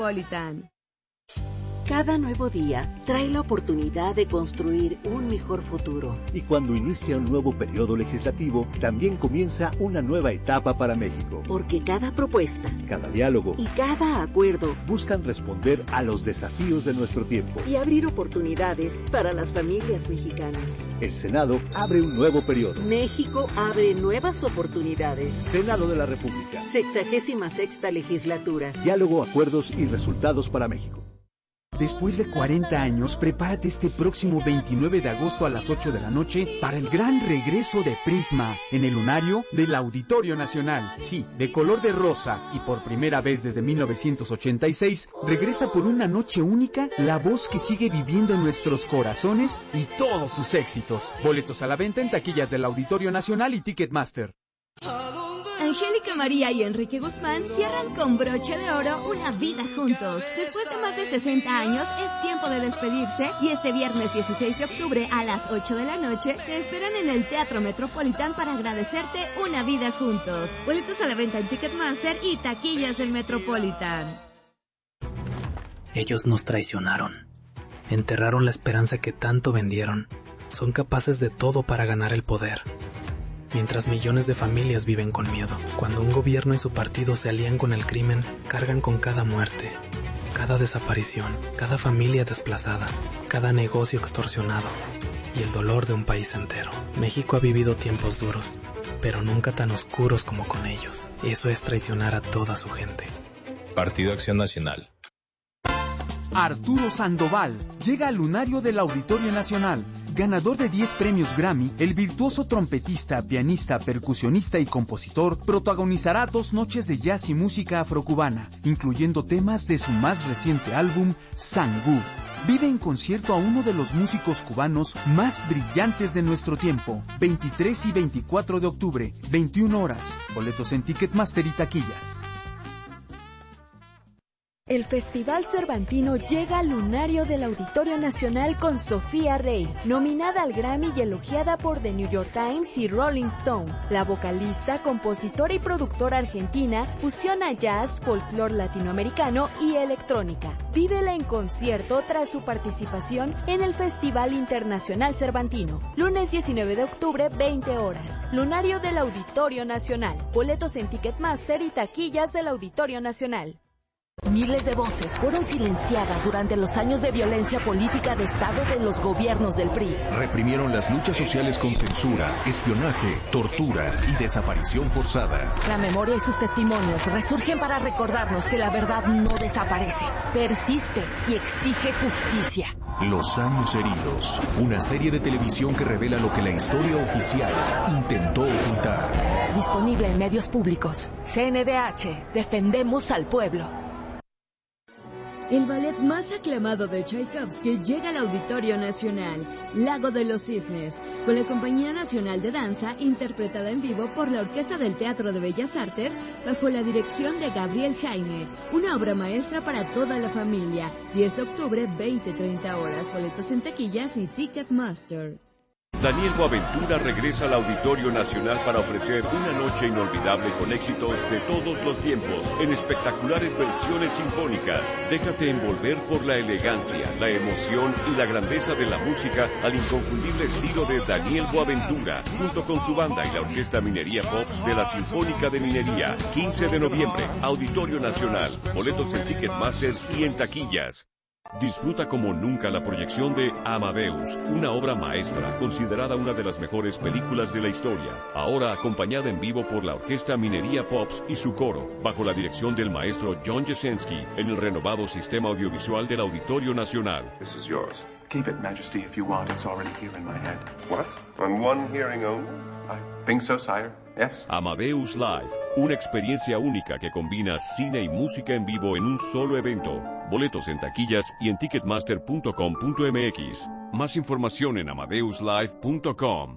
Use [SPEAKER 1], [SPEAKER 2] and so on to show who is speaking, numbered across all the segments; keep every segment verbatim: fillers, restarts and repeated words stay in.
[SPEAKER 1] Metropolitan.
[SPEAKER 2] Cada nuevo día trae la oportunidad de construir un mejor futuro.
[SPEAKER 3] Y cuando inicia un nuevo periodo legislativo, también comienza una nueva etapa para México.
[SPEAKER 2] Porque cada propuesta,
[SPEAKER 3] cada diálogo
[SPEAKER 2] y cada acuerdo
[SPEAKER 3] buscan responder a los desafíos de nuestro tiempo
[SPEAKER 2] y abrir oportunidades para las familias mexicanas.
[SPEAKER 3] El Senado abre un nuevo periodo.
[SPEAKER 2] México abre nuevas oportunidades.
[SPEAKER 3] Senado de la República.
[SPEAKER 2] Sexagésima sexta legislatura.
[SPEAKER 3] Diálogo, acuerdos y resultados para México.
[SPEAKER 4] Después de cuarenta años, prepárate este próximo veintinueve de agosto a las ocho de la noche para el gran regreso de Prisma en el lunario del Auditorio Nacional. Sí, de color de rosa y por primera vez desde mil novecientos ochenta y seis, regresa por una noche única la voz que sigue viviendo en nuestros corazones y todos sus éxitos. Boletos a la venta en taquillas del Auditorio Nacional y Ticketmaster.
[SPEAKER 1] Angélica María y Enrique Guzmán cierran con broche de oro una vida juntos. Después de más de sesenta años, es tiempo de despedirse y este viernes dieciséis de octubre a las ocho de la noche te esperan en el Teatro Metropolitan para agradecerte una vida juntos. Boletos a la venta en Ticketmaster y taquillas del Metropolitan.
[SPEAKER 5] Ellos nos traicionaron. Enterraron la esperanza que tanto vendieron. Son capaces de todo para ganar el poder. Mientras millones de familias viven con miedo. Cuando un gobierno y su partido se alían con el crimen, cargan con cada muerte, cada desaparición, cada familia desplazada, cada negocio extorsionado y el dolor de un país entero. México ha vivido tiempos duros, pero nunca tan oscuros como con ellos. Eso es traicionar a toda su gente.
[SPEAKER 6] Partido Acción Nacional.
[SPEAKER 4] Arturo Sandoval llega al lunario del Auditorio Nacional. Ganador de diez premios Grammy, el virtuoso trompetista, pianista, percusionista y compositor protagonizará dos noches de jazz y música afrocubana, incluyendo temas de su más reciente álbum, Sangú. Vive en concierto a uno de los músicos cubanos más brillantes de nuestro tiempo, veintitrés y veinticuatro de octubre, veintiuna horas. Boletos en Ticketmaster y taquillas.
[SPEAKER 7] El Festival Cervantino llega al lunario del Auditorio Nacional con Sofía Rey, nominada al Grammy y elogiada por The New York Times y Rolling Stone. La vocalista, compositora y productora argentina fusiona jazz, folclore latinoamericano y electrónica. Vívela en concierto tras su participación en el Festival Internacional Cervantino. Lunes diecinueve de octubre, veinte horas. Lunario del Auditorio Nacional. Boletos en Ticketmaster y taquillas del Auditorio Nacional.
[SPEAKER 8] Miles de voces fueron silenciadas durante los años de violencia política de Estado de los gobiernos del P R I.
[SPEAKER 9] Reprimieron las luchas sociales con censura, espionaje, tortura y desaparición forzada.
[SPEAKER 8] La memoria y sus testimonios resurgen para recordarnos que la verdad no desaparece, persiste y exige justicia.
[SPEAKER 9] Los años heridos, una serie de televisión que revela lo que la historia oficial intentó ocultar.
[SPEAKER 8] Disponible en medios públicos. C N D H, defendemos al pueblo.
[SPEAKER 1] El ballet más aclamado de Tchaikovsky llega al Auditorio Nacional, Lago de los Cisnes, con la Compañía Nacional de Danza, interpretada en vivo por la Orquesta del Teatro de Bellas Artes, bajo la dirección de Gabriel Jaime, una obra maestra para toda la familia. diez de octubre, veinte treinta horas, boletos en taquillas y Ticketmaster.
[SPEAKER 10] Daniel Boaventura regresa al Auditorio Nacional para ofrecer una noche inolvidable con éxitos de todos los tiempos, en espectaculares versiones sinfónicas. Déjate envolver por la elegancia, la emoción y la grandeza de la música al inconfundible estilo de Daniel Boaventura, junto con su banda y la Orquesta Minería Pops de la Sinfónica de Minería. quince de noviembre, Auditorio Nacional. Boletos en Ticketmaster y en taquillas. Disfruta como nunca la proyección de Amadeus, una obra maestra, considerada una de las mejores películas de la historia, ahora acompañada en vivo por la Orquesta Minería Pops y su coro, bajo la dirección del maestro John Jasenski, en el renovado sistema audiovisual del Auditorio Nacional.
[SPEAKER 11] This is yours. Keep it, Majesty, if you want. It's already here in my head. What? On one hearing only? I think so, sire. Yes.
[SPEAKER 10] Amadeus Live, una experiencia única que combina cine y música en vivo en un solo evento. Boletos en taquillas y en ticketmaster punto com punto m x. Más información en amadeus live punto com.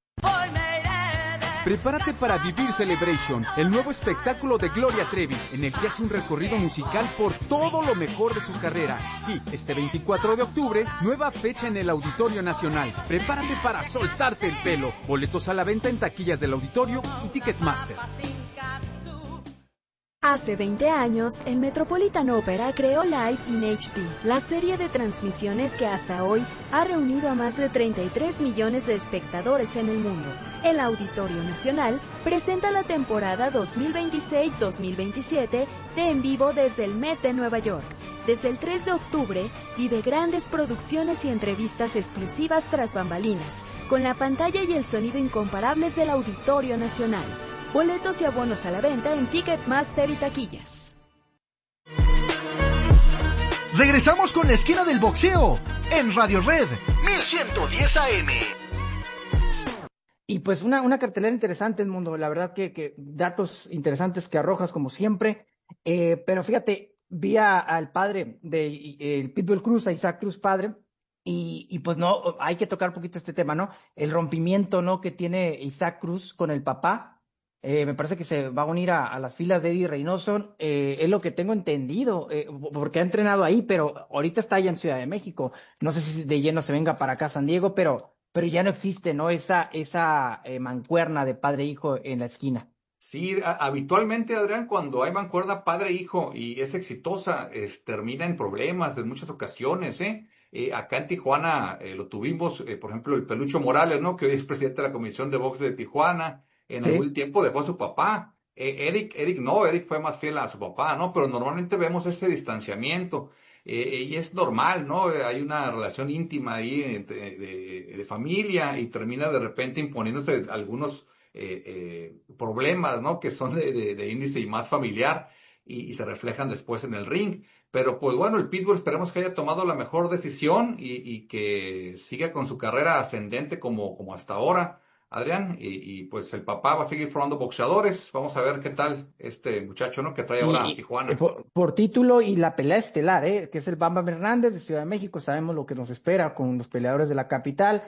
[SPEAKER 4] Prepárate para vivir Celebration, el nuevo espectáculo de Gloria Trevi, en el que hace un recorrido musical por todo lo mejor de su carrera. Sí, este veinticuatro de octubre, nueva fecha en el Auditorio Nacional. Prepárate para soltarte el pelo. Boletos a la venta en taquillas del Auditorio y Ticketmaster.
[SPEAKER 7] Hace veinte años, el Metropolitan Opera creó Live in H D, la serie de transmisiones que hasta hoy ha reunido a más de treinta y tres millones de espectadores en el mundo. El Auditorio Nacional presenta la temporada dos mil veintiséis dos mil veintisiete de En Vivo desde el Met de Nueva York. Desde el tres de octubre, vive grandes producciones y entrevistas exclusivas tras bambalinas, con la pantalla y el sonido incomparables del Auditorio Nacional. Boletos y abonos a la venta en Ticketmaster y taquillas.
[SPEAKER 12] Regresamos con la esquina del boxeo en Radio Red mil ciento diez A M.
[SPEAKER 13] Y pues una, una cartelera interesante, Edmundo. La verdad que, que datos interesantes que arrojas como siempre. Eh, pero fíjate, vi a, al padre de el Pitbull Cruz, a Isaac Cruz padre, y, y pues no, hay que tocar un poquito este tema, ¿no? El rompimiento, ¿no? Que tiene Isaac Cruz con el papá. Eh, me parece que se va a unir a, a las filas de Eddie Reynoso, eh, es lo que tengo entendido, eh, porque ha entrenado ahí, pero ahorita está allá en Ciudad de México. No sé si de lleno se venga para acá a San Diego, pero, pero ya no existe, ¿no? Esa, esa eh, mancuerna de padre e hijo en la esquina.
[SPEAKER 14] Sí, a, habitualmente, Adrián, cuando hay mancuerna padre-hijo y es exitosa, es, termina en problemas en muchas ocasiones, ¿eh? Eh, acá en Tijuana eh, lo tuvimos, eh, por ejemplo, el Pelucho Morales, ¿no? Que hoy es presidente de la Comisión de Box de Tijuana. En sí. algún tiempo dejó a su papá. Eh, Eric, Eric no, Eric fue más fiel a su papá, ¿no? Pero normalmente vemos ese distanciamiento. Eh, y es normal, ¿no? Hay una relación íntima ahí de, de, de familia y termina de repente imponiéndose algunos eh, eh, problemas, ¿no? Que son de, de, de índice y más familiar y, y se reflejan después en el ring. Pero pues bueno, el Pitbull esperemos que haya tomado la mejor decisión y, y que siga con su carrera ascendente como, como hasta ahora. Adrián, y, y pues el papá va a seguir formando boxeadores. Vamos a ver qué tal este muchacho, ¿no? Que trae ahora
[SPEAKER 13] y,
[SPEAKER 14] a Tijuana.
[SPEAKER 13] Por, por título y la pelea estelar, ¿eh? Que es el Bam Bam Hernández de Ciudad de México. Sabemos lo que nos espera con los peleadores de la capital.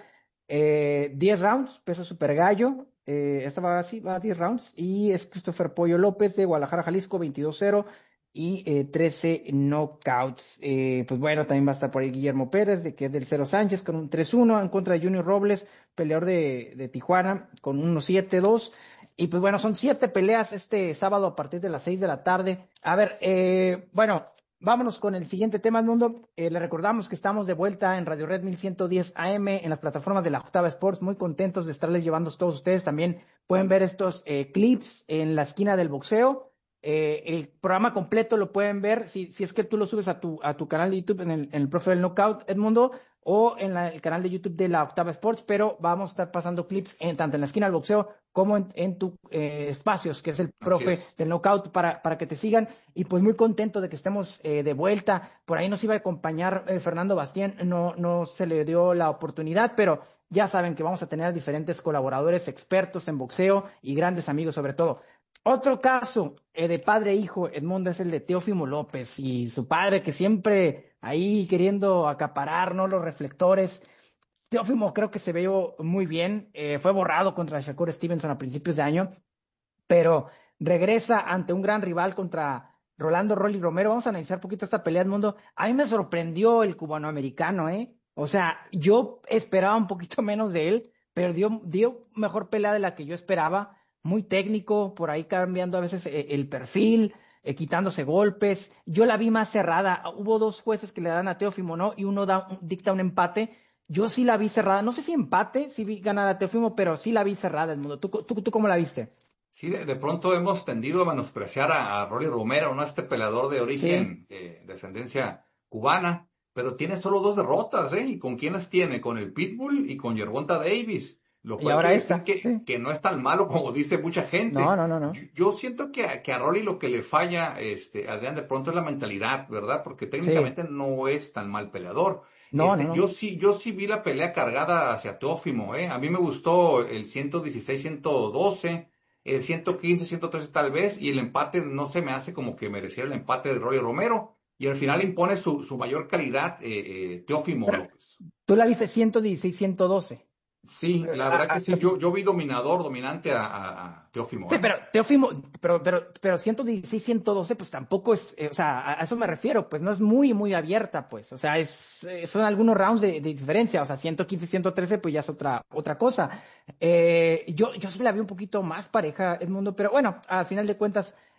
[SPEAKER 13] Eh, diez rounds, peso super gallo. Eh, esta va así, va a diez rounds. Y es Christopher Pollo López de Guadalajara, Jalisco, veintidós cero. Y eh, trece knockouts. Eh, pues bueno, también va a estar por ahí Guillermo Pérez, de que es del Cero Sánchez, con un tres uno en contra de Junior Robles, peleador de, de Tijuana, con un siete dos. Y pues bueno, son siete peleas este sábado a partir de las seis de la tarde. A ver, eh, bueno, vámonos con el siguiente tema, Mundo. Eh, le recordamos que estamos de vuelta en Radio Red mil ciento diez A M, en las plataformas de la Octava Sports. Muy contentos de estarles llevando a todos ustedes. También pueden ver estos eh, clips en la esquina del boxeo. Eh, el programa completo lo pueden ver si, si es que tú lo subes a tu, a tu canal de YouTube en el, en el profe del Knockout, Edmundo, o en la, el canal de YouTube de la Octava Sports, pero vamos a estar pasando clips en, tanto en la esquina del boxeo como en, en tu eh, espacios, que es el profe es. del Knockout, para, para que te sigan. Y pues muy contento de que estemos eh, de vuelta. Por ahí nos iba a acompañar eh, Fernando Bastien, no, no se le dio la oportunidad, pero ya saben que vamos a tener diferentes colaboradores expertos en boxeo y grandes amigos sobre todo. Otro caso eh, de padre e hijo, Edmundo, es el de Teófimo López y su padre, que siempre ahí queriendo acaparar, ¿no?, los reflectores. Teófimo creo que se vio muy bien, eh, fue borrado contra Shakur Stevenson a principios de año, pero regresa ante un gran rival contra Rolando Rolly Romero. Vamos a analizar un poquito esta pelea, Edmundo. A mí me sorprendió el cubanoamericano, ¿eh? O sea, yo esperaba un poquito menos de él, pero dio, dio mejor pelea de la que yo esperaba. Muy técnico, por ahí cambiando a veces el perfil, eh, quitándose golpes. Yo la vi más cerrada. Hubo dos jueces que le dan a Teófimo, ¿no? Y uno da, dicta un empate. Yo sí la vi cerrada. No sé si empate, sí vi ganar a Teófimo, pero sí la vi cerrada, Edmundo. ¿Tú, tú, tú cómo la viste?
[SPEAKER 14] Sí, de, de pronto hemos tendido a menospreciar a, a Rolly Romero, ¿no? Este peleador de origen, sí. eh, de ascendencia cubana, pero tiene solo dos derrotas, ¿eh? ¿Y con quién las tiene? Con el Pitbull y con Gervonta Davis. Lo cual
[SPEAKER 13] y ahora
[SPEAKER 14] quiere
[SPEAKER 13] esta,
[SPEAKER 14] decir que,
[SPEAKER 13] sí.
[SPEAKER 14] que no es tan malo como dice mucha gente.
[SPEAKER 13] No, no, no, no.
[SPEAKER 14] Yo, yo siento que a, que a Rolly lo que le falla, este, Adrián, de pronto es la mentalidad, ¿verdad? Porque técnicamente sí. no es tan mal peleador.
[SPEAKER 13] No,
[SPEAKER 14] este,
[SPEAKER 13] no, no.
[SPEAKER 14] Yo sí, yo sí vi la pelea cargada hacia Teófimo, ¿eh? A mí me gustó el ciento dieciséis ciento doce, el ciento quince ciento trece tal vez, y el empate no se me hace como que mereciera el empate de Rolly Romero. Y al final impone su, su mayor calidad, eh, eh, Teófimo Pero, López.
[SPEAKER 13] ¿Tú la viste ciento dieciséis ciento doce?
[SPEAKER 14] Sí, la verdad que sí, yo, yo vi dominador, dominante a, a, a Teófimo.
[SPEAKER 13] Sí,
[SPEAKER 14] ¿eh?
[SPEAKER 13] pero Teófimo, pero, pero, pero ciento dieciséis ciento doce, pues tampoco es, eh, o sea, a, a eso me refiero, pues no es muy, muy abierta, pues, o sea, es, eh, son algunos rounds de, de diferencia, o sea, ciento quince ciento trece, pues ya es otra, otra cosa. Eh, yo, yo sí la vi un poquito más pareja, Edmundo, pero bueno, al final de cuentas,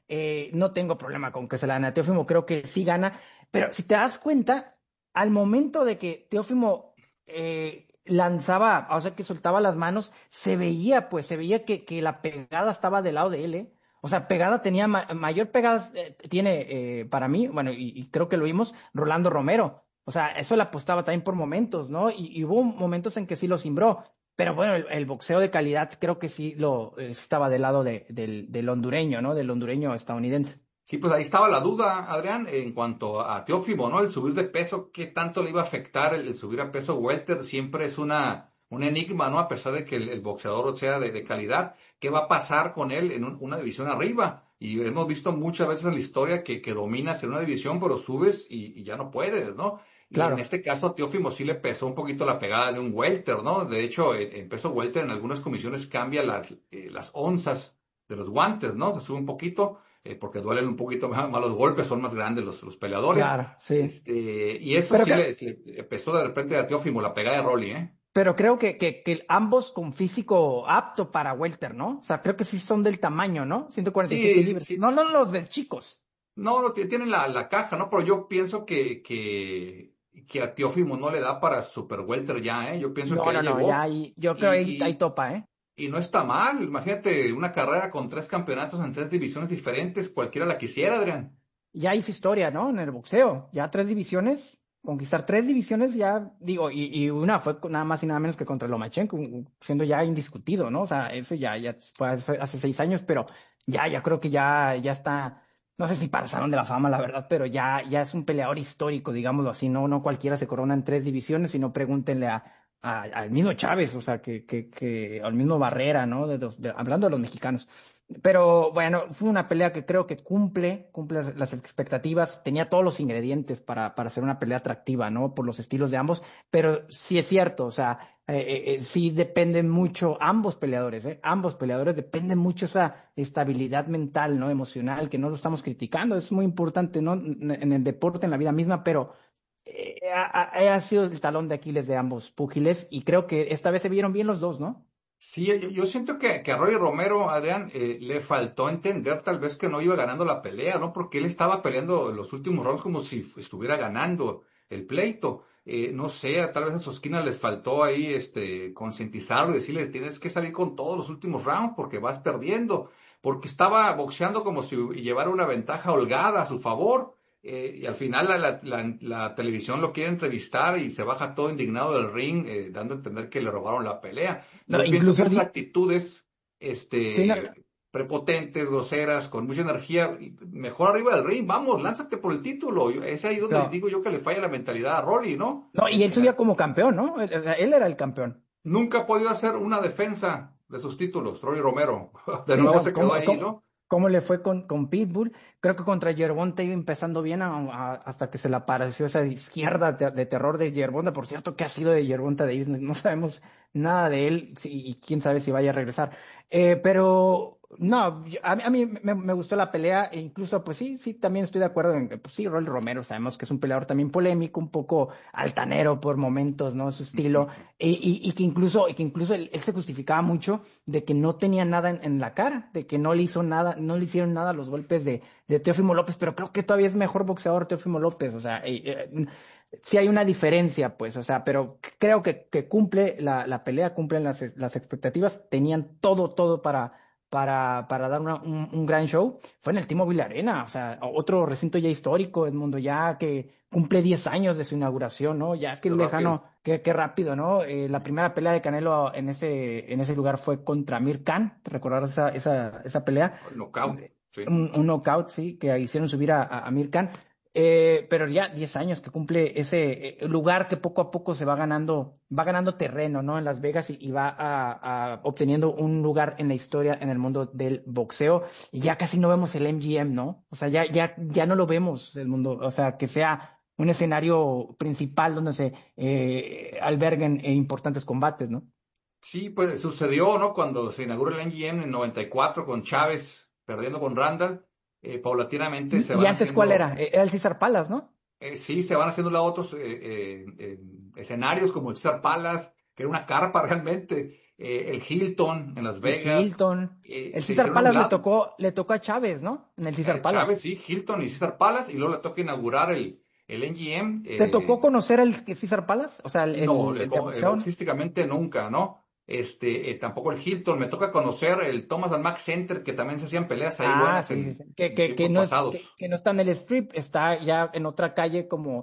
[SPEAKER 13] Eh, no tengo problema con que se la gane a Teófimo, creo que sí gana. Pero si te das cuenta, al momento de que Teófimo eh, lanzaba, o sea, que soltaba las manos, se veía, pues, se veía que, que la pegada estaba del lado de él, ¿eh? O sea, pegada tenía, ma mayor pegada eh, tiene eh, para mí, bueno, y, y creo que lo vimos, Rolando Romero. O sea, eso le apostaba también por momentos, ¿no? Y, y hubo momentos en que sí lo cimbró. Pero bueno, el, el boxeo de calidad creo que sí lo eh, estaba del lado de, del, del hondureño, ¿no? Del hondureño estadounidense.
[SPEAKER 14] Sí, pues ahí estaba la duda, Adrián, en cuanto a Teófimo, ¿no? El subir de peso, ¿qué tanto le iba a afectar el, el subir a peso welter? Siempre es una, un enigma, ¿no? A pesar de que el, el boxeador sea de, de calidad, ¿qué va a pasar con él en un, una división arriba? Y hemos visto muchas veces en la historia que, que dominas en una división, pero subes y, y ya no puedes, ¿no? Y
[SPEAKER 13] claro.
[SPEAKER 14] En este caso a Teófimo sí le pesó un poquito la pegada de un welter, ¿no? De hecho, en, en peso welter en algunas comisiones cambia las, eh, las onzas de los guantes, ¿no? Se sube un poquito. Eh, porque duelen un poquito más, más los golpes, son más grandes los, los peleadores.
[SPEAKER 13] Claro, sí.
[SPEAKER 14] Este, y eso
[SPEAKER 13] pero
[SPEAKER 14] sí
[SPEAKER 13] que,
[SPEAKER 14] le, le pesó de repente a Teófimo, la pegada de Rolly, ¿eh?
[SPEAKER 13] Pero creo que, que, que ambos con físico apto para welter, ¿no? O sea, creo que sí son del tamaño, ¿no? ciento cuarenta y siete
[SPEAKER 14] sí,
[SPEAKER 13] libras.
[SPEAKER 14] Sí.
[SPEAKER 13] No, no los ves chicos.
[SPEAKER 14] No, no, tienen la, la caja, ¿no? Pero yo pienso que, que, que a Teófimo no le da para super welter ya, ¿eh? Yo pienso
[SPEAKER 13] no,
[SPEAKER 14] que
[SPEAKER 13] no,
[SPEAKER 14] ahí
[SPEAKER 13] no,
[SPEAKER 14] llegó.
[SPEAKER 13] ya ahí, yo creo que ahí,
[SPEAKER 14] y,
[SPEAKER 13] ahí topa, ¿eh?
[SPEAKER 14] Y no está mal, imagínate una carrera con tres campeonatos en tres divisiones diferentes, cualquiera la quisiera, Adrián.
[SPEAKER 13] Ya hizo historia, ¿no? En el boxeo, ya tres divisiones, conquistar tres divisiones, ya, digo, y, y una fue nada más y nada menos que contra Lomachenko, siendo ya indiscutido, ¿no? O sea, eso ya, ya fue hace seis años, pero ya, ya creo que ya, ya está, no sé si para el Salón de la Fama, la verdad, pero ya, ya es un peleador histórico, digámoslo así, no, no cualquiera se corona en tres divisiones, sino pregúntenle a, a al mismo Chávez, o sea, que, que, que, al mismo Barrera, ¿no? De los, de, hablando de los mexicanos. Pero bueno, fue una pelea que creo que cumple, cumple las, las expectativas, tenía todos los ingredientes para, para hacer una pelea atractiva, ¿no? Por los estilos de ambos, pero sí es cierto, o sea, eh, eh, sí dependen mucho, ambos peleadores, ¿eh? Ambos peleadores dependen mucho esa estabilidad mental, ¿no? Emocional, que no lo estamos criticando, es muy importante, ¿no? En el deporte, en la vida misma, pero eh, ha, ha sido el talón de Aquiles de ambos púgiles y creo que esta vez se vieron bien los dos, ¿no?
[SPEAKER 14] Sí, yo, yo siento que, que a Rolly Romero, Adrián, eh, le faltó entender tal vez que no iba ganando la pelea, ¿no? Porque él estaba peleando los últimos rounds como si estuviera ganando el pleito. Eh, no sé, tal vez a su esquina les faltó ahí este, concientizarlo y decirles, tienes que salir con todos los últimos rounds porque vas perdiendo. Porque estaba boxeando como si llevara una ventaja holgada a su favor. Eh, y al final la, la, la, la televisión lo quiere entrevistar y se baja todo indignado del ring, eh, dando a entender que le robaron la pelea.
[SPEAKER 13] No,
[SPEAKER 14] Yo pienso que esas actitudes este,
[SPEAKER 13] sí, no.
[SPEAKER 14] prepotentes, groseras, con mucha energía, mejor arriba del ring, vamos, lánzate por el título. Es ahí donde
[SPEAKER 13] no.
[SPEAKER 14] digo yo que le falla la mentalidad a Rolly, ¿no?
[SPEAKER 13] No, y él subía como campeón, ¿no? Él, él era el campeón.
[SPEAKER 14] Nunca ha podido hacer una defensa de sus títulos, Rolly Romero. De
[SPEAKER 13] sí,
[SPEAKER 14] nuevo
[SPEAKER 13] no,
[SPEAKER 14] se quedó
[SPEAKER 13] ¿cómo,
[SPEAKER 14] ahí,
[SPEAKER 13] cómo,
[SPEAKER 14] ¿no?
[SPEAKER 13] ¿Cómo le fue con, con Pitbull? Creo que contra Yerbonta iba empezando bien a, a, hasta que se le apareció esa izquierda de, de terror de Yerbonta. Por cierto, ¿qué ha sido de Yerbonta Davis? No sabemos nada de él sí, y quién sabe si vaya a regresar. Eh, pero no, a, a mí me, me gustó la pelea e incluso, pues sí, sí, también estoy de acuerdo en que, pues sí, Rolly Romero, sabemos que es un peleador también polémico, un poco altanero por momentos, ¿no? Su estilo, y, y, y que incluso, y que incluso él, él se justificaba mucho de que no tenía nada en, en la cara, de que no le hizo nada, no le hicieron nada los golpes de, de Teófimo López, pero creo que todavía es mejor boxeador Teófimo López, o sea, eh, eh, sí hay una diferencia, pues, o sea, pero creo que, que cumple la, la pelea, cumplen las, las expectativas, tenían todo, todo para, para, para dar una, un, un gran show. Fue en el T-Mobile Arena, o sea, otro recinto ya histórico, Edmundo, ya que cumple diez años de su inauguración, ¿no? Ya que lejano, qué, qué rápido, ¿no? Eh, la primera pelea de Canelo en ese, en ese lugar fue contra Amir Khan, ¿te recordarás esa, esa, esa pelea?
[SPEAKER 14] Knockout, sí.
[SPEAKER 13] Un, un knockout, sí, que hicieron subir a, a Amir Khan. Eh, pero ya diez años que cumple ese eh, lugar que poco a poco se va ganando, va ganando terreno, ¿no? En Las Vegas y, y va a, a obteniendo un lugar en la historia en el mundo del boxeo. Y ya casi no vemos el M G M, ¿no? O sea, ya, ya, ya no lo vemos el mundo, o sea, que sea un escenario principal donde se eh, alberguen eh, importantes combates, ¿no?
[SPEAKER 14] Sí, pues sucedió, ¿no? Cuando se inauguró el M G M en noventa y cuatro con Chávez perdiendo con Randall. Eh, paulatinamente se van
[SPEAKER 13] ¿Y antes
[SPEAKER 14] haciendo,
[SPEAKER 13] cuál era? Era el César Palace, ¿no?
[SPEAKER 14] Eh, sí, se van haciendo la otros eh, eh, eh, escenarios como el César Palace, que era una carpa realmente, eh, el Hilton en Las Vegas.
[SPEAKER 13] El Hilton.
[SPEAKER 14] Eh,
[SPEAKER 13] el César Palace le tocó, le tocó a Chávez, ¿no? En el César
[SPEAKER 14] eh,
[SPEAKER 13] Palace.
[SPEAKER 14] Chávez, sí, Hilton y César Palace, y luego le toca inaugurar el, el M G M.
[SPEAKER 13] ¿Te
[SPEAKER 14] eh,
[SPEAKER 13] tocó conocer el César Palace? O sea, el,
[SPEAKER 14] no,
[SPEAKER 13] el, el
[SPEAKER 14] boxísticamente nunca, ¿no? Este, eh, tampoco el Hilton. Me toca conocer el Thomas and Mack Center, que también se hacían peleas ahí
[SPEAKER 13] ah,
[SPEAKER 14] buenas
[SPEAKER 13] sí,
[SPEAKER 14] en,
[SPEAKER 13] sí, sí. Que, que,
[SPEAKER 14] en
[SPEAKER 13] que, no es,
[SPEAKER 14] pasados.
[SPEAKER 13] que, que no está en el strip, está ya en otra calle como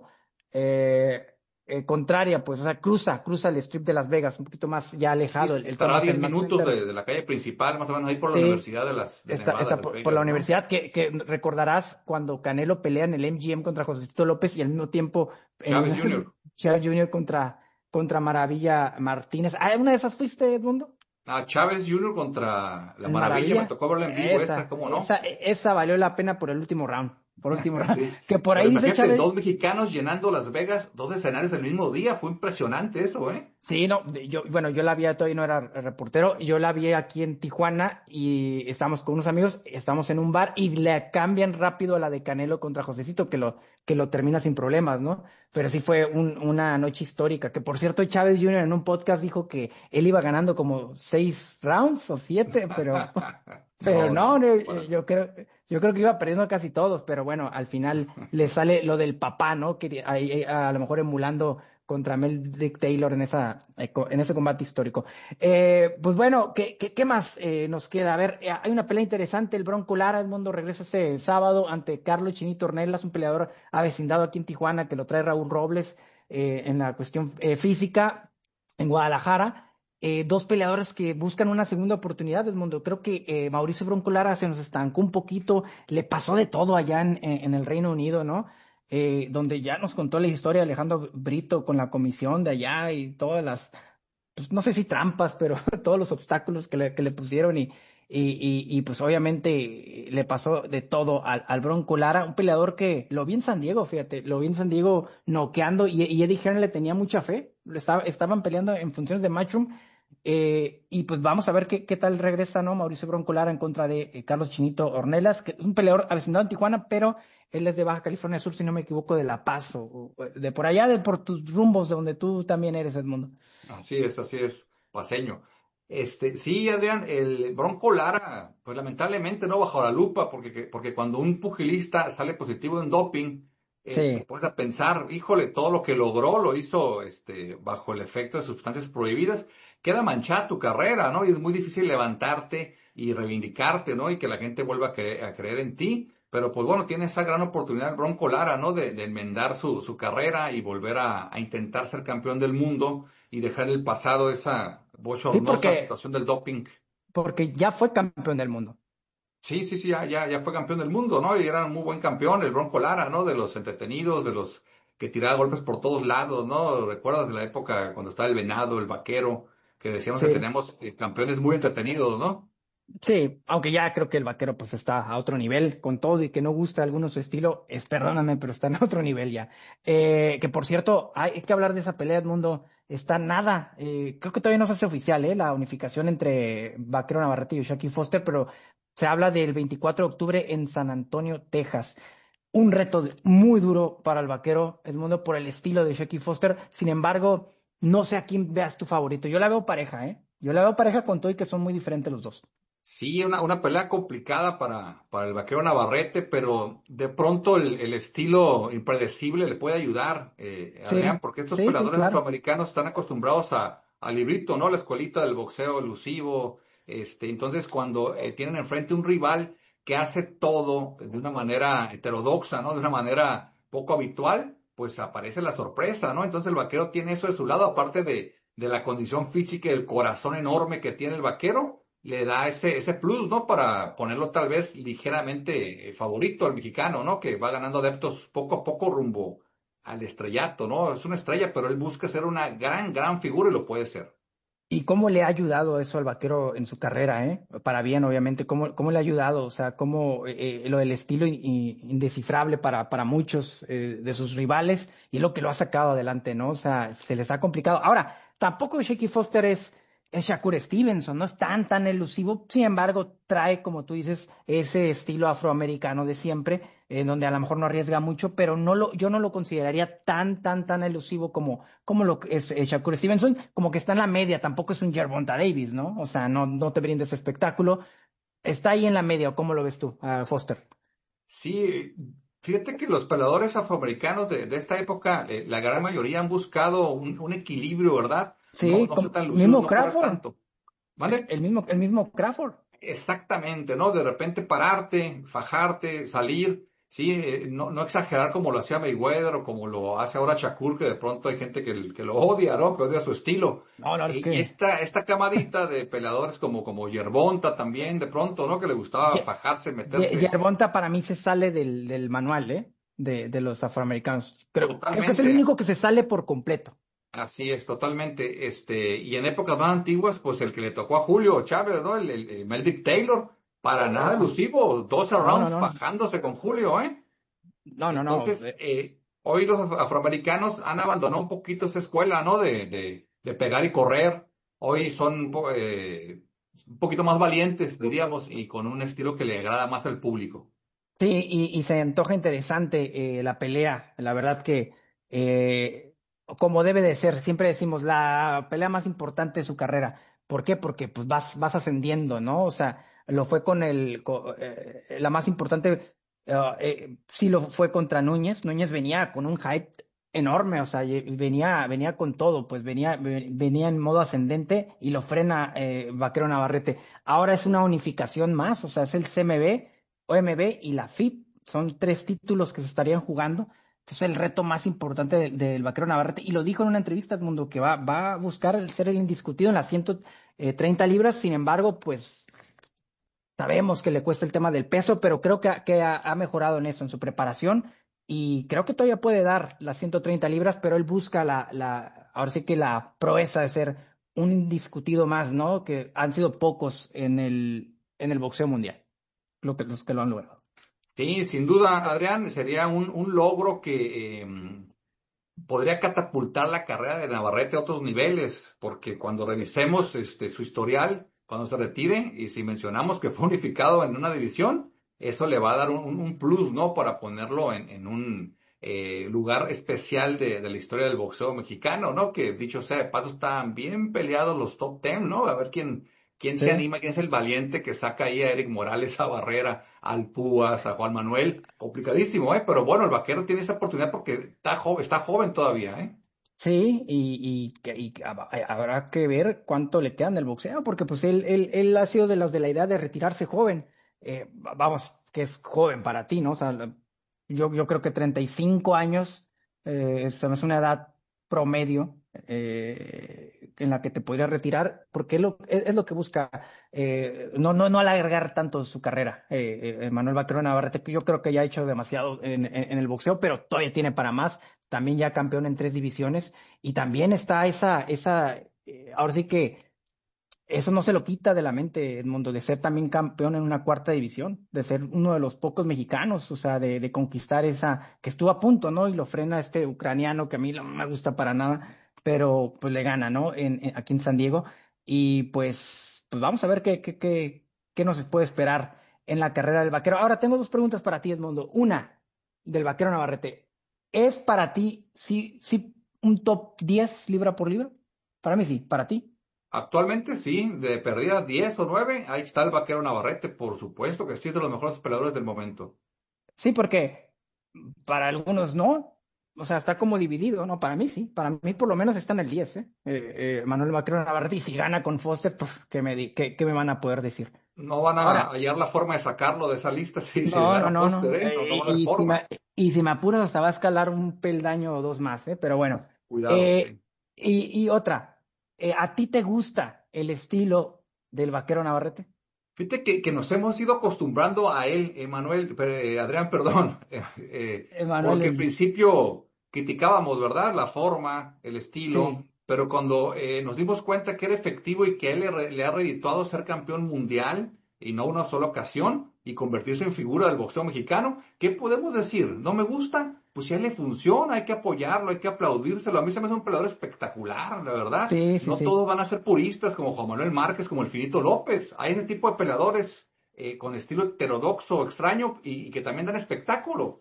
[SPEAKER 13] eh, eh, contraria, pues, o sea, cruza, cruza el strip de Las Vegas, un poquito más ya alejado.
[SPEAKER 14] Sí,
[SPEAKER 13] el, el
[SPEAKER 14] estará a diez
[SPEAKER 13] Mack
[SPEAKER 14] minutos
[SPEAKER 13] Center.
[SPEAKER 14] de, de la calle principal, más o menos ahí por la
[SPEAKER 13] Sí,
[SPEAKER 14] Universidad de las de
[SPEAKER 13] está,
[SPEAKER 14] Nevada,
[SPEAKER 13] está
[SPEAKER 14] Las
[SPEAKER 13] por,
[SPEAKER 14] Vegas,
[SPEAKER 13] por la
[SPEAKER 14] ¿no?
[SPEAKER 13] universidad, que, que recordarás cuando Canelo pelea en el M G M contra Josecito López y al mismo tiempo en
[SPEAKER 14] Chávez junior
[SPEAKER 13] Chávez junior contra, contra Maravilla Martínez. ¿Ah, una de esas fuiste, Edmundo?
[SPEAKER 14] Ah, Chávez junior contra la
[SPEAKER 13] El
[SPEAKER 14] Maravilla,
[SPEAKER 13] Maravilla.
[SPEAKER 14] me tocó verla en vivo, esa,
[SPEAKER 13] Esa,
[SPEAKER 14] ¿cómo no?
[SPEAKER 13] esa, esa valió la pena por el último round. Por último round.
[SPEAKER 14] Sí.
[SPEAKER 13] Que por
[SPEAKER 14] Pero
[SPEAKER 13] ahí dice
[SPEAKER 14] imagínate,
[SPEAKER 13] Chávez.
[SPEAKER 14] dos mexicanos llenando Las Vegas, dos escenarios el mismo día, fue impresionante eso, ¿eh?
[SPEAKER 13] Sí, no, yo, bueno, yo la vi, todavía no era reportero, yo la vi aquí en Tijuana y estamos con unos amigos, estamos en un bar y le cambian rápido a la de Canelo contra Josecito, que lo, que lo termina sin problemas, ¿no? Pero sí fue un, una noche histórica, que por cierto Chávez junior en un podcast dijo que él iba ganando como seis rounds o siete, pero, pero no, no, no yo creo, yo creo que iba perdiendo casi todos, pero bueno, al final le sale lo del papá, ¿no? Que a, a lo mejor emulando contra Meldrick Taylor en esa en ese combate histórico. Eh, pues bueno, ¿qué, qué, qué más eh, nos queda? A ver, eh, hay una pelea interesante, el Bronco Lara, Edmundo regresa este sábado ante Carlos Chinito Ornelas, un peleador avecindado aquí en Tijuana que lo trae Raúl Robles eh, en la cuestión eh, física en Guadalajara. Eh, dos peleadores que buscan una segunda oportunidad, Edmundo. Creo que eh, Mauricio Bronco Lara se nos estancó un poquito, le pasó de todo allá en, en el Reino Unido, ¿no? Eh, donde ya nos contó la historia de Alejandro Brito con la comisión de allá y todas las, pues no sé si trampas, pero todos los obstáculos que le, que le pusieron y, y, y, y pues obviamente le pasó de todo al, al Bronco Lara, un peleador que lo vi en San Diego, fíjate, lo vi en San Diego noqueando y, y Eddie Hearn le tenía mucha fe, estaba, estaban peleando en funciones de Matchroom. Eh, y pues vamos a ver qué, qué tal regresa, ¿no? Mauricio Bronco Lara en contra de eh, Carlos Chinito Ornelas, que es un peleador avecindado en Tijuana, pero él es de Baja California Sur, si no me equivoco, de La Paz, o, o de por allá, de por tus rumbos, de donde tú también eres, Edmundo.
[SPEAKER 14] Así es, así es, paseño. Este, sí, Adrián, el Bronco Lara, pues lamentablemente no bajo la lupa, porque, porque cuando un pugilista sale positivo en doping, eh,
[SPEAKER 13] Sí.
[SPEAKER 14] te pones a pensar, híjole, todo lo que logró lo hizo este, bajo el efecto de sustancias prohibidas, queda manchada tu carrera, ¿no? Y es muy difícil levantarte y reivindicarte, ¿no? Y que la gente vuelva a, cre- a creer en ti. Pero pues bueno, tiene esa gran oportunidad el Bronco Lara, ¿no? De, de enmendar su, su carrera y volver a, a intentar ser campeón del mundo y dejar en el pasado esa bochornosa
[SPEAKER 13] Sí, porque-
[SPEAKER 14] situación del doping.
[SPEAKER 13] Porque ya fue campeón del mundo.
[SPEAKER 14] Sí, sí, sí, ya, ya, ya fue campeón del mundo, ¿no? Y era un muy buen campeón, el Bronco Lara, ¿no? De los entretenidos, de los que tiraba golpes por todos lados, ¿no? ¿Recuerdas de la época cuando estaba el Venado, el Vaquero, que decíamos
[SPEAKER 13] Sí.
[SPEAKER 14] que tenemos eh, campeones muy entretenidos, ¿no?
[SPEAKER 13] Sí, aunque ya creo que el Vaquero pues está a otro nivel, con todo y que no gusta a algunos su estilo, es, perdóname, pero está en otro nivel ya. Eh, que por cierto, hay, hay que hablar de esa pelea, Edmundo, está nada, eh, creo que todavía no se hace oficial, eh, la unificación entre Vaquero Navarrete y Shaquille Foster, pero se habla del veinticuatro de octubre en San Antonio, Texas. Un reto de- muy duro para el Vaquero, Edmundo, por el estilo de Shaquille Foster, sin embargo, no sé a quién veas tu favorito, yo la veo pareja, eh, yo la veo pareja con todo y que son muy diferentes los dos.
[SPEAKER 14] Sí, una, una pelea complicada para, para el Vaquero Navarrete, pero de pronto el, el estilo impredecible le puede ayudar, eh,
[SPEAKER 13] Sí,
[SPEAKER 14] Adrián, porque estos
[SPEAKER 13] sí, sí,
[SPEAKER 14] peleadores
[SPEAKER 13] claro.
[SPEAKER 14] afroamericanos están acostumbrados a, al librito, ¿no? La escuelita del boxeo elusivo. Este, entonces, cuando eh, tienen enfrente un rival que hace todo de una manera heterodoxa, ¿no? De una manera poco habitual, pues aparece la sorpresa, ¿no? Entonces el Vaquero tiene eso de su lado, aparte de, de la condición física y el corazón enorme que tiene el Vaquero, le da ese, ese plus, ¿no? Para ponerlo tal vez ligeramente eh, favorito al mexicano, ¿no? Que va ganando adeptos poco a poco rumbo al estrellato, ¿no? Es una estrella, pero él busca ser una gran, gran figura y lo puede ser.
[SPEAKER 13] ¿Y cómo le ha ayudado eso al Vaquero en su carrera, eh? Para bien, obviamente. ¿Cómo, cómo le ha ayudado? O sea, cómo eh, lo del estilo in- in- indescifrable para, para muchos eh, de sus rivales y lo que lo ha sacado adelante, ¿no? O sea, se les ha complicado. Ahora, tampoco Shaquille Foster es, es Shakur Stevenson, no es tan, tan elusivo. Sin embargo, trae, como tú dices, ese estilo afroamericano de siempre. en donde a lo mejor no arriesga mucho, pero no lo, yo no lo consideraría tan, tan, tan elusivo como, como lo que es eh, Shakur Stevenson, como que está en la media, tampoco es un Gervonta Davis, ¿no? O sea, no, no te brinda ese espectáculo. Está ahí en la media, ¿o cómo lo ves tú, uh, Foster?
[SPEAKER 14] Sí, fíjate que los peleadores afroamericanos de, de esta época, eh, la gran mayoría han buscado un, un equilibrio, ¿verdad?
[SPEAKER 13] Sí,
[SPEAKER 14] no, no
[SPEAKER 13] como,
[SPEAKER 14] ser tan lucidos,
[SPEAKER 13] mismo
[SPEAKER 14] no
[SPEAKER 13] Crawford.
[SPEAKER 14] tanto. ¿Vale?
[SPEAKER 13] El mismo, el mismo Crawford.
[SPEAKER 14] Exactamente, ¿no? De repente pararte, fajarte, salir, sí, eh, no, no exagerar como lo hacía Mayweather o como lo hace ahora Shakur, que de pronto hay gente que, que lo odia, ¿no? Que odia su estilo.
[SPEAKER 13] No, no, es
[SPEAKER 14] y,
[SPEAKER 13] que...
[SPEAKER 14] y esta, esta camadita de peleadores como, como Gervonta también, de pronto, ¿no? Que le gustaba
[SPEAKER 13] Ye-
[SPEAKER 14] fajarse, meterse.
[SPEAKER 13] Gervonta para mí se sale del, del manual, ¿eh? De, de los afroamericanos. Creo, creo que es el
[SPEAKER 14] Totalmente.
[SPEAKER 13] único que se sale por completo.
[SPEAKER 14] Así es, totalmente. Este, y en épocas más antiguas, pues el que le tocó a Julio Chávez, ¿no? El, el, el Melvick Taylor, para nada elusivo, doce
[SPEAKER 13] No,
[SPEAKER 14] rounds
[SPEAKER 13] no, no.
[SPEAKER 14] fajándose con Julio, ¿eh?
[SPEAKER 13] No, no, no.
[SPEAKER 14] Entonces, eh, hoy los af- afroamericanos han abandonado un poquito esa escuela, ¿no? De, de, de pegar y correr. Hoy son po- eh, un poquito más valientes, diríamos, y con un estilo que le agrada más al público.
[SPEAKER 13] Sí, y, y se antoja interesante eh, la pelea. La verdad que, eh, como debe de ser, siempre decimos la pelea más importante de su carrera. ¿Por qué? Porque pues vas, vas ascendiendo, ¿no? O sea, lo fue con el, co- eh, la más importante, eh, eh, sí lo fue contra Núñez. Núñez venía con un hype enorme, o sea, ye- venía, venía con todo, pues venía, ve- venía en modo ascendente y lo frena eh, Vaquero Navarrete. Ahora es una unificación más, o sea, es el C M B. O M B y la F I B. Son tres títulos que se estarían jugando. Entonces, el reto más importante del, del Vaquero Navarrete, y lo dijo en una entrevista, Edmundo, que va, va a buscar el ser el indiscutido en las ciento treinta libras. Sin embargo, pues sabemos que le cuesta el tema del peso, pero creo que, ha, que ha, ha mejorado en eso, en su preparación. Y creo que todavía puede dar las ciento treinta libras, pero él busca la, la, ahora sí que la proeza de ser un indiscutido más, ¿no? Que han sido pocos en el, en el boxeo mundial lo que, los que lo han logrado.
[SPEAKER 14] Sí, sin duda, Adrián, sería un, un logro que eh, podría catapultar la carrera de Navarrete a otros niveles, porque cuando revisemos este, su historial, cuando se retire, y si mencionamos que fue unificado en una división, eso le va a dar un, un plus, ¿no? Para ponerlo en, en un eh, lugar especial de, de la historia del boxeo mexicano, ¿no? Que dicho sea de paso, están bien peleados los top ten, ¿no? A ver quién, quién
[SPEAKER 13] Sí.
[SPEAKER 14] se anima, quién es el valiente que saca ahí a Eric Morales, a Barrera, al Púas, a Juan Manuel. Complicadísimo, ¿eh? Pero bueno, el Vaquero tiene esa oportunidad porque está joven, está joven todavía, ¿eh?
[SPEAKER 13] Sí, y, y, y hab- habrá que ver cuánto le quedan del boxeo, porque pues él, él, él ha sido de los de la idea de retirarse joven. Eh, va- vamos, que es joven para ti, ¿no? O sea, la- yo, yo creo que treinta y cinco años eh, es, es una edad promedio eh, en la que te podrías retirar, porque es lo, es, es lo que busca, eh, no, no, no alargar tanto su carrera. Eh, eh, Manuel Vaquero Navarrete, que yo creo que ya ha hecho demasiado en, en, en el boxeo, pero todavía tiene para más. También ya campeón en tres divisiones, y también está esa, esa, eh, ahora sí que eso no se lo quita de la mente, Edmundo, de ser también campeón en una cuarta división, de ser uno de los pocos mexicanos, o sea, de, de conquistar esa, que estuvo a punto, ¿no? Y lo frena este ucraniano que a mí no me gusta para nada, pero pues le gana, ¿no? En, en- aquí en San Diego. Y pues, pues vamos a ver qué, qué, qué, qué nos puede esperar en la carrera del vaquero. Ahora tengo dos preguntas para ti, Edmundo. Una, del vaquero Navarrete. ¿Es para ti, sí, sí, un top diez libra por libra? Para mí sí, para ti.
[SPEAKER 14] Actualmente sí, de perdida diez o nueve, ahí está el Vaquero Navarrete, por supuesto que sí, es de los mejores peleadores del momento.
[SPEAKER 13] Sí, porque para algunos no, o sea, está como dividido, ¿no? Para mí sí, para mí por lo menos está en el diez, ¿eh? Eh, eh, Manuel Vaquero Navarrete, y si gana con Foster, pues, ¿qué me, di- qué, qué me van a poder decir?
[SPEAKER 14] No van a
[SPEAKER 13] Ahora,
[SPEAKER 14] hallar la forma de sacarlo de esa lista si se le
[SPEAKER 13] no,
[SPEAKER 14] da
[SPEAKER 13] no,
[SPEAKER 14] a
[SPEAKER 13] no, no,
[SPEAKER 14] Foster, ¿eh? No, no
[SPEAKER 13] eh,
[SPEAKER 14] va a haber
[SPEAKER 13] y, si
[SPEAKER 14] forma.
[SPEAKER 13] me, y si me apuras hasta va a escalar un peldaño o dos más, ¿eh? Pero bueno,
[SPEAKER 14] Cuidado,
[SPEAKER 13] eh,
[SPEAKER 14] sí.
[SPEAKER 13] y, y otra, eh, ¿a ti te gusta el estilo del Vaquero Navarrete?
[SPEAKER 14] Fíjate que, que nos hemos ido acostumbrando a él, Emanuel, eh, Adrián, perdón, eh, eh,
[SPEAKER 13] Emanuel,
[SPEAKER 14] porque al
[SPEAKER 13] el-
[SPEAKER 14] principio criticábamos, ¿verdad? La forma, el estilo,
[SPEAKER 13] sí,
[SPEAKER 14] pero cuando eh, nos dimos cuenta que era efectivo y que a él le, re- le ha redituado ser campeón mundial y no una sola ocasión y convertirse en figura del boxeo mexicano, ¿qué podemos decir? ¿No me gusta? Pues si a él le funciona, hay que apoyarlo, hay que aplaudírselo. A mí se me hace un peleador espectacular, la verdad.
[SPEAKER 13] sí, sí,
[SPEAKER 14] No
[SPEAKER 13] sí.
[SPEAKER 14] todos van a ser puristas como Juan Manuel Márquez, como el Finito López. Hay ese tipo de peleadores eh, con estilo heterodoxo, extraño, y, y que también dan espectáculo.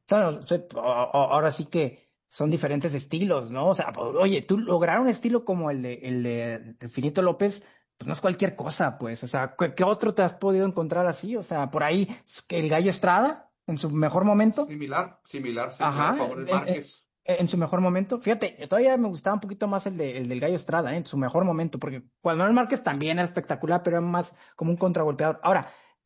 [SPEAKER 13] Ahora sí que son diferentes estilos, ¿no? O sea, oye, tú lograr un estilo como el de, el de el Finito López, pues no es cualquier cosa, pues. O sea, ¿qué, qué otro te has podido encontrar así? O sea, por ahí, el Gallo Estrada, en su mejor momento.
[SPEAKER 14] Similar, similar, sí,
[SPEAKER 13] Ajá,
[SPEAKER 14] por favor,
[SPEAKER 13] en,
[SPEAKER 14] Márquez.
[SPEAKER 13] En, en su mejor momento. Fíjate, todavía me gustaba un poquito más el, de, el del Gallo Estrada, ¿eh? En su mejor momento, porque Juan Manuel Márquez también era espectacular, pero era más como un contragolpeador. Ahora,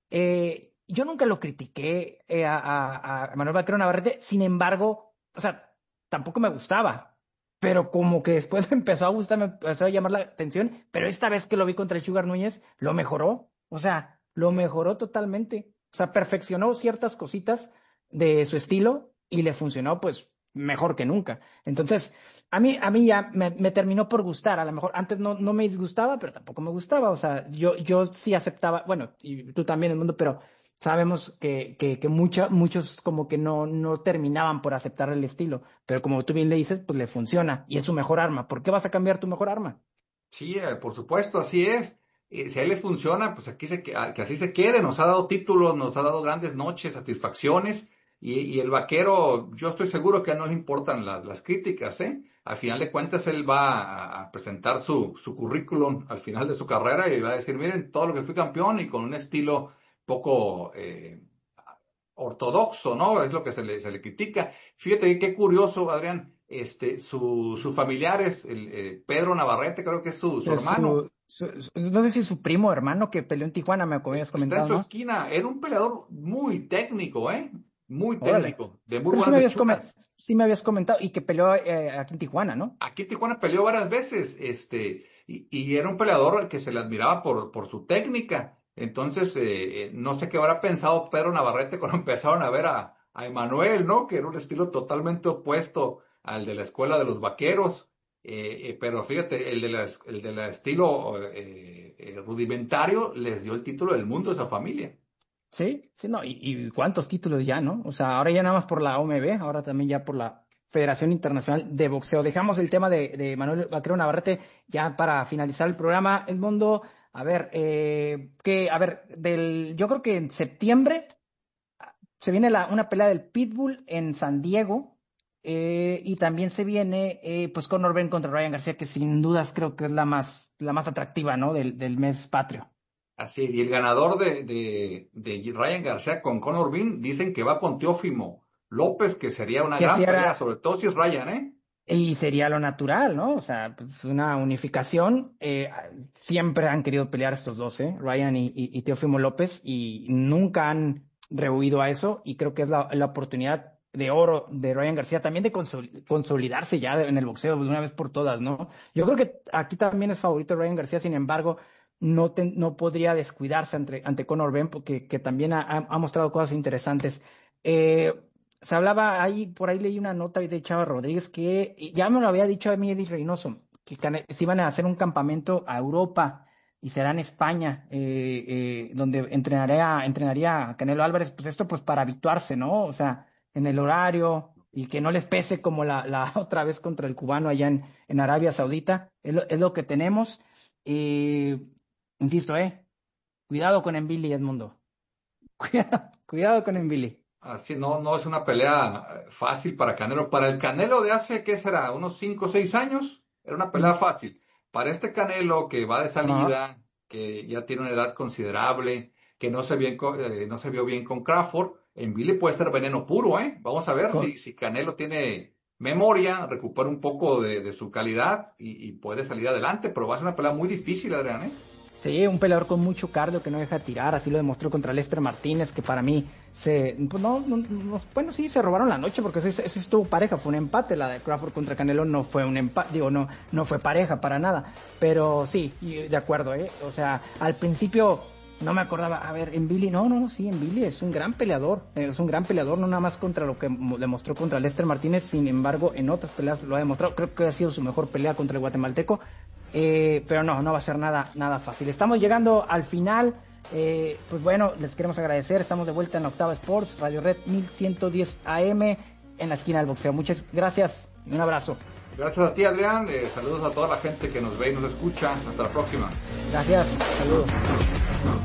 [SPEAKER 13] eh, yo nunca lo critiqué eh, a, a, a Manuel Vaquero Navarrete, sin embargo, o sea, tampoco me gustaba, pero como que después me empezó a gustar, me empezó a llamar la atención, pero esta vez que lo vi contra el Sugar Núñez, lo mejoró, o sea, lo mejoró totalmente, o sea, perfeccionó ciertas cositas de su estilo y le funcionó pues mejor que nunca. Entonces, a mí, a mí ya me, me terminó por gustar, a lo mejor antes no, no me disgustaba, pero tampoco me gustaba, o sea, yo, yo sí aceptaba, bueno, y tú también, el mundo, pero sabemos que, que, que mucha, muchos como que no, no terminaban por aceptar el estilo, pero como tú bien le dices, pues le funciona y es su mejor arma. ¿Por qué vas a cambiar tu mejor arma?
[SPEAKER 14] Sí, eh, por supuesto, así es. Eh, si a él le funciona, pues aquí se, que así se quiere. Nos ha dado títulos, nos ha dado grandes noches, satisfacciones. Y, y el Vaquero, yo estoy seguro que a él no le importan las, las críticas, ¿eh? Al final de cuentas, él va a, a presentar su, su currículum al final de su carrera y va a decir, miren, todo lo que fui campeón y con un estilo poco eh, ortodoxo, ¿no? Es lo que se le, se le critica. Fíjate qué curioso, Adrián, este, su, sus familiares, el, eh, Pedro Navarrete, creo que es su, su hermano.
[SPEAKER 13] Su, su, no sé si es su primo o hermano que peleó en Tijuana, me habías comentado,
[SPEAKER 14] está en su
[SPEAKER 13] ¿no?
[SPEAKER 14] esquina, era un peleador muy técnico, ¿eh? Muy técnico, Órale. de muy
[SPEAKER 13] Pero
[SPEAKER 14] buenas
[SPEAKER 13] sí me, habías sí me habías comentado, y que peleó eh, aquí en Tijuana, ¿no?
[SPEAKER 14] Aquí en Tijuana peleó varias veces, este, y, y era un peleador que se le admiraba por, por su técnica. Entonces, eh, no sé qué habrá pensado Pedro Navarrete cuando empezaron a ver a, a Emanuel, ¿no? Que era un estilo totalmente opuesto al de la escuela de los vaqueros. Eh, eh, pero fíjate, el de la, el de la estilo eh, eh, rudimentario les dio el título del mundo a esa familia.
[SPEAKER 13] Sí, sí, no, y, y cuántos títulos ya, ¿no? O sea, ahora ya nada más por la O M B, ahora también ya por la Federación Internacional de Boxeo. Dejamos el tema de, de Manuel Vaquero Navarrete ya para finalizar el programa. El mundo, a ver, eh, que, a ver, del, yo creo que en septiembre se viene la, una pelea del Pitbull en San Diego, eh, y también se viene, eh, pues Conor Benn contra Ryan García, que sin dudas creo que es la más, la más atractiva, ¿no? Del, del mes patrio.
[SPEAKER 14] Así es, y el ganador de, de, de Ryan García con Conor Benn dicen que va con Teófimo López, que sería una que gran pelea, era... sobre todo si es Ryan, ¿eh?
[SPEAKER 13] Y sería lo natural, ¿no? O sea, pues una unificación. Eh, siempre han querido pelear estos dos, ¿eh? Ryan y, y, y Teófimo López, y nunca han rehuido a eso, y creo que es la, la oportunidad de oro de Ryan García también de consolidarse ya en el boxeo de una vez por todas, ¿no? Yo creo que aquí también es favorito Ryan García, sin embargo, no, te, no podría descuidarse ante, ante Conor Benn, porque que también ha, ha mostrado cosas interesantes. Eh, se hablaba ahí, por ahí leí una nota de Chava Rodríguez que ya me lo había dicho a mí Eddie Reynoso, que se iban a hacer un campamento a Europa y será en España, eh, eh, donde entrenaría, entrenaría a Canelo Álvarez, pues esto pues para habituarse, ¿no? O sea, en el horario y que no les pese como la, la otra vez contra el cubano allá en, en Arabia Saudita, es lo, es lo que tenemos. Eh, Insisto, eh, cuidado con Envili, Edmundo. Cuidado, cuidado con Envili.
[SPEAKER 14] Así no, no es una pelea fácil para Canelo. Para el Canelo de hace, ¿qué será? Unos cinco o seis años, era una pelea fácil. Para este Canelo que va de salida, uh-huh. que ya tiene una edad considerable, que no se, bien, eh, no se vio bien con Crawford, Envili puede ser veneno puro, ¿eh? Vamos a ver con... si, si Canelo tiene memoria, recupera un poco de, de su calidad y, y puede salir adelante, pero va a ser una pelea muy difícil, Adrián, ¿eh?
[SPEAKER 13] Sí, un peleador con mucho cardio que no deja tirar, así lo demostró contra Lester Martínez, que para mí se, pues no, no, no bueno sí se robaron la noche porque ese, ese estuvo pareja, fue un empate, la de Crawford contra Canelo no fue un empate, digo no, no fue pareja para nada, pero sí, de acuerdo, eh, o sea, al principio no me acordaba, a ver, Envili, no, no, no, sí, Envili es un gran peleador, es un gran peleador, no nada más contra lo que demostró contra Lester Martínez, sin embargo en otras peleas lo ha demostrado, creo que ha sido su mejor pelea contra el guatemalteco. Eh, pero no, no va a ser nada, nada fácil. Estamos llegando al final, eh, pues bueno, les queremos agradecer, estamos de vuelta en la Octava Sports, Radio Red mil ciento diez A M, en la esquina del boxeo. Muchas gracias y un abrazo.
[SPEAKER 14] Gracias a ti, Adrián, eh, saludos a toda la gente que nos ve y nos escucha, hasta la próxima.
[SPEAKER 13] Gracias, saludos.